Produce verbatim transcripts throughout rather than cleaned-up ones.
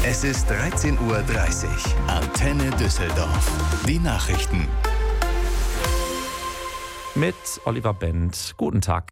Es ist dreizehn Uhr dreißig. Antenne Düsseldorf. Die Nachrichten. Mit Oliver Bent. Guten Tag.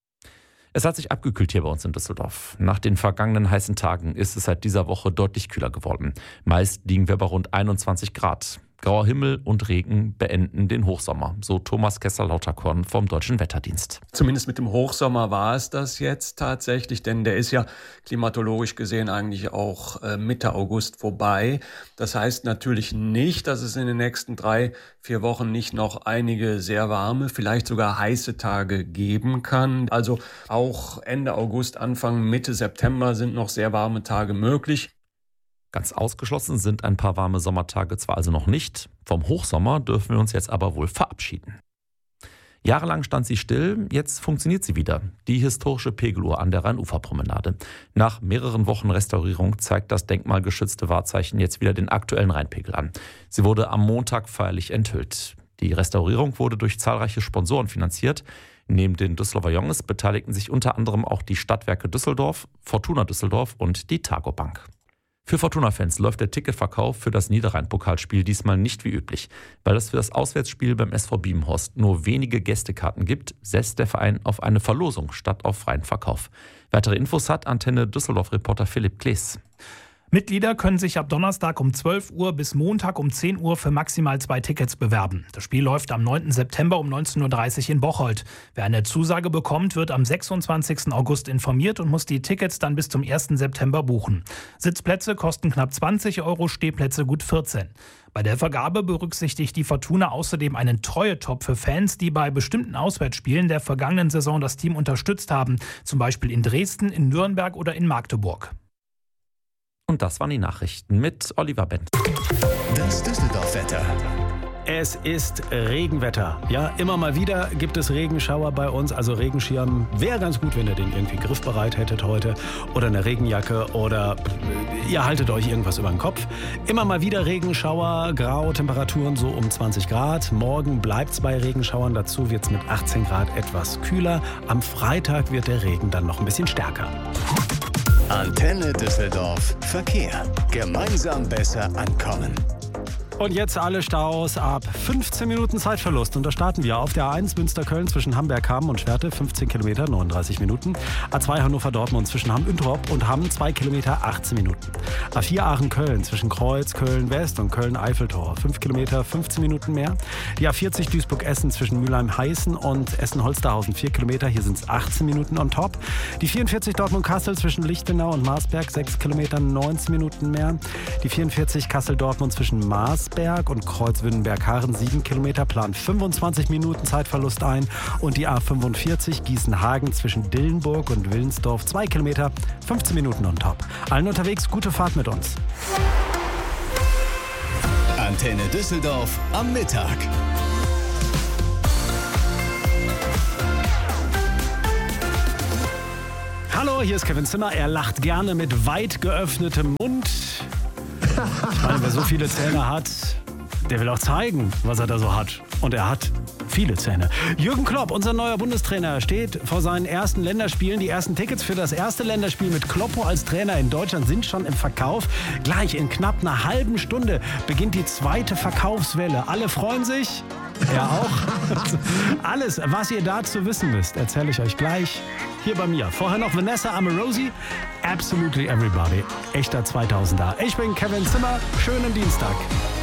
Es hat sich abgekühlt hier bei uns in Düsseldorf. Nach den vergangenen heißen Tagen ist es seit dieser Woche deutlich kühler geworden. Meist liegen wir bei rund einundzwanzig Grad. Grauer Himmel und Regen beenden den Hochsommer, so Thomas Kessler-Lauterkorn vom Deutschen Wetterdienst. Zumindest mit dem Hochsommer war es das jetzt tatsächlich, denn der ist ja klimatologisch gesehen eigentlich auch äh, Mitte August vorbei. Das heißt natürlich nicht, dass es in den nächsten drei, vier Wochen nicht noch einige sehr warme, vielleicht sogar heiße Tage geben kann. Also auch Ende August, Anfang, Mitte September sind noch sehr warme Tage möglich. Ganz ausgeschlossen sind ein paar warme Sommertage zwar also noch nicht. Vom Hochsommer dürfen wir uns jetzt aber wohl verabschieden. Jahrelang stand sie still, jetzt funktioniert sie wieder. Die historische Pegeluhr an der Rheinuferpromenade. Nach mehreren Wochen Restaurierung zeigt das denkmalgeschützte Wahrzeichen jetzt wieder den aktuellen Rheinpegel an. Sie wurde am Montag feierlich enthüllt. Die Restaurierung wurde durch zahlreiche Sponsoren finanziert. Neben den Düsseldorfer Jonges beteiligten sich unter anderem auch die Stadtwerke Düsseldorf, Fortuna Düsseldorf und die Targo Bank. Für Fortuna-Fans läuft der Ticketverkauf für das Niederrhein-Pokalspiel diesmal nicht wie üblich. Weil es für das Auswärtsspiel beim S V Biebenhorst nur wenige Gästekarten gibt, setzt der Verein auf eine Verlosung statt auf freien Verkauf. Weitere Infos hat Antenne Düsseldorf-Reporter Philipp Klees. Mitglieder können sich ab Donnerstag um zwölf Uhr bis Montag um zehn Uhr für maximal zwei Tickets bewerben. Das Spiel läuft am neunten September um neunzehn Uhr dreißig in Bocholt. Wer eine Zusage bekommt, wird am sechsundzwanzigsten August informiert und muss die Tickets dann bis zum ersten September buchen. Sitzplätze kosten knapp zwanzig Euro, Stehplätze gut vierzehn. Bei der Vergabe berücksichtigt die Fortuna außerdem einen Treuetop für Fans, die bei bestimmten Auswärtsspielen der vergangenen Saison das Team unterstützt haben. Zum Beispiel in Dresden, in Nürnberg oder in Magdeburg. Und das waren die Nachrichten mit Oliver Bent. Das Düsseldorf-Wetter. Es ist Regenwetter. Ja, immer mal wieder gibt es Regenschauer bei uns. Also Regenschirm wäre ganz gut, wenn ihr den irgendwie griffbereit hättet heute. Oder eine Regenjacke oder ihr haltet euch irgendwas über den Kopf. Immer mal wieder Regenschauer, grau, Temperaturen so um zwanzig Grad. Morgen bleibt es bei Regenschauern. Dazu wird es mit achtzehn Grad etwas kühler. Am Freitag wird der Regen dann noch ein bisschen stärker. Antenne Düsseldorf. Verkehr. Gemeinsam besser ankommen. Und jetzt alle Staus ab fünfzehn Minuten Zeitverlust. Und da starten wir auf der A eins Münster-Köln zwischen Hamburg-Hamm und Schwerte, fünfzehn Kilometer, neununddreißig Minuten. A zwei Hannover-Dortmund zwischen Hamm-Üntrop und Hamm, zwei Kilometer, achtzehn Minuten. A vier Aachen-Köln zwischen Kreuz, Köln-West und Köln-Eiffeltor, fünf Kilometer, fünfzehn Minuten mehr. Die A vierzig Duisburg-Essen zwischen Mülheim-Heißen und Essen-Holsterhausen, vier Kilometer, hier sind es achtzehn Minuten on top. Die vierundvierzig Dortmund-Kassel zwischen Lichtenau und Marsberg, sechs Kilometer, neunzehn Minuten mehr. Die vierundvierzig Kassel-Dortmund zwischen Marsberg und Kreuz-Wünnenberg-Haaren, sieben Kilometer, plant fünfundzwanzig Minuten Zeitverlust ein. Und die A fünfundvierzig Gießen-Hagen zwischen Dillenburg und Willensdorf, zwei Kilometer, fünfzehn Minuten on top. Allen unterwegs, gute Fahrt mit uns. Antenne Düsseldorf am Mittag. Hallo, hier ist Kevin Zimmer. Er lacht gerne mit weit geöffnetem Mund. Ich meine, wer so viele Zähne hat, der will auch zeigen, was er da so hat. Und er hat viele Zähne. Jürgen Klopp, unser neuer Bundestrainer, steht vor seinen ersten Länderspielen. Die ersten Tickets für das erste Länderspiel mit Kloppo als Trainer in Deutschland sind schon im Verkauf. Gleich in knapp einer halben Stunde beginnt die zweite Verkaufswelle. Alle freuen sich. Er auch. Alles, was ihr dazu wissen müsst, erzähle ich euch gleich hier bei mir. Vorher noch Vanessa Amorosi, Absolutely Everybody. Echter zweitausender. Ich bin Kevin Zimmer. Schönen Dienstag.